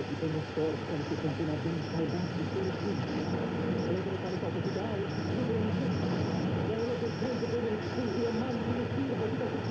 oggi con uno sport che continua ben saldato di fuori qui. Allegro fare poco di dai, libero in tutto. E uno del tempo come il fusi e mandi di firma di